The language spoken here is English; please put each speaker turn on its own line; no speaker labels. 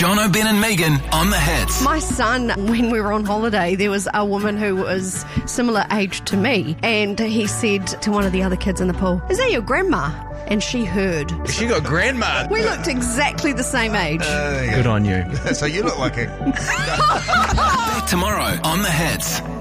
Jono, Ben and Megan on the Hits.
My son, when we were on holiday, there was a woman who was similar age to me, and he said to one of the other kids in the pool, "Is that your grandma?" And she heard.
She got grandma.
We looked exactly the same age.
Good on you.
So you look like a...
Back tomorrow on the Hits.